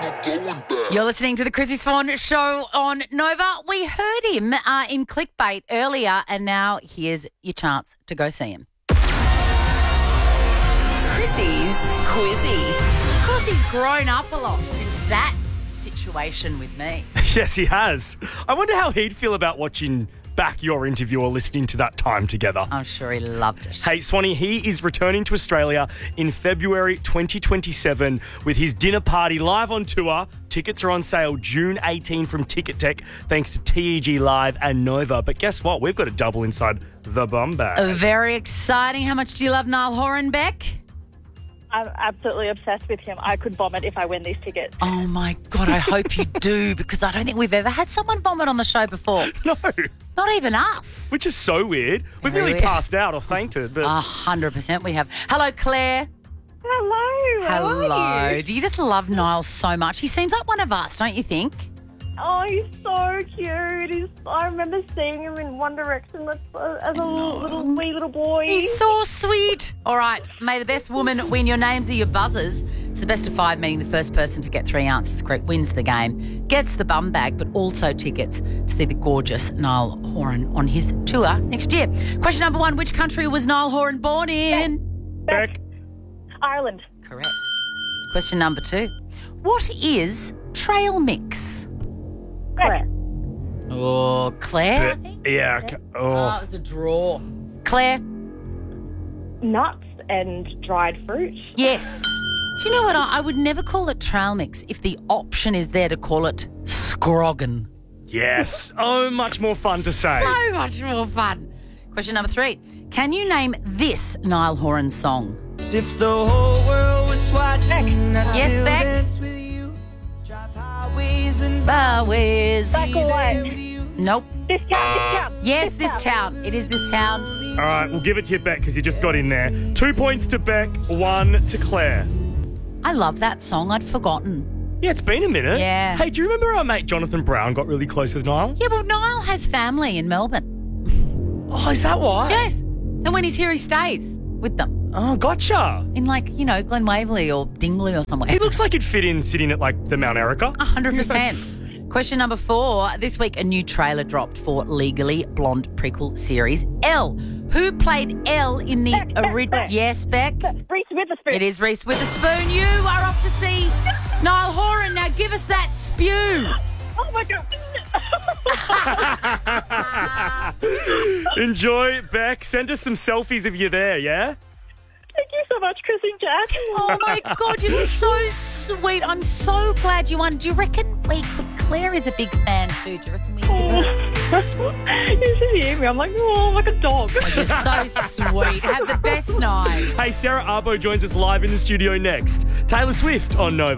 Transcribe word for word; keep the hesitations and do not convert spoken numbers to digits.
You're listening to the Chrissy Swan Show on Nova. We heard him uh, in Clickbait earlier, and now here's your chance to go see him. Chrissy's Quizzy. Of course, he's grown up a lot since that situation with me. Yes, he has. I wonder how he'd feel about watching back your interview or listening to that time together. I'm sure he loved it. Hey, Swanee, he is returning to Australia in February twenty twenty-seven with his dinner party live on tour. Tickets are on sale June eighteenth from Ticket Tech, thanks to T E G Live and Nova. But guess what? We've got a double inside the bum bag. Uh, very exciting. How much do you love Niall Horan, Beck? I'm absolutely obsessed with him. I could vomit if I win these tickets. Oh, my God, I hope you do, because I don't think we've ever had someone vomit on the show before. No. Not even us. Which is so weird. We've Very nearly weird. passed out or fainted. But A hundred percent we have. Hello, Claire. Hello. How Hello. are you? Do you just love Niall so much? He seems like one of us, don't you think? Oh, he's so cute. He's, I remember seeing him in One Direction as, as a little, little wee little boy. He's so sweet. All right, may the best woman win. Your names are your buzzers. It's the best of five, meaning the first person to get three answers correct wins the game, gets the bum bag, but also tickets to see the gorgeous Niall Horan on his tour next year. Question number one, which country was Niall Horan born in? Beck. Ireland. Correct. Question number two, what is trail mix? Claire. Oh, Claire? I Be- think? yeah. okay. Oh, Oh. it was a draw. Claire? Nuts and dried fruit. Yes. Do you know what? I, I would never call it trail mix if the option is there to call it scroggin. Yes. Oh, much more fun to say. So much more fun. Question number three. Can you name this Niall Horan song? If the whole world was watching, I'd Yes, still Beck. dance with you. Drive highways and Bowies. Back away. with you. Nope. This town, this town. Yes, this town. It is this town. All right, we'll give it to you, Beck, because you just got in there. Two points to Beck, one to Claire. I love that song. I'd forgotten. Yeah, it's been a minute. Yeah. Hey, do you remember our mate Jonathan Brown got really close with Niall? Yeah, but Niall has family in Melbourne. Oh, is that why? Yes. And when he's here, he stays with them. Oh, gotcha. In, like, you know, Glen Waverley or Dingley or somewhere. He looks like he'd fit in sitting at, like, the Mount Erica. A hundred percent. Question number four. This week, a new trailer dropped for Legally Blonde prequel series, Elle. Who played Elle in the Beck, Beck, original? Beck. Yes, Beck. Reese Witherspoon. It is Reese Witherspoon. You are off to see Niall Horan. Now give us that spew. Oh, my God. Enjoy, Beck. Send us some selfies if you're there, yeah? Thank you so much, Chris and Jack. Oh, my God, you're so sweet. I'm so glad you won. Do you reckon we could? Claire is a big fan too. Do you reckon we could? You should hear me. I'm like, oh, like a dog. You're so sweet. Have the best night. Hey, Sarah Arbo joins us live in the studio next. Taylor Swift on Nova.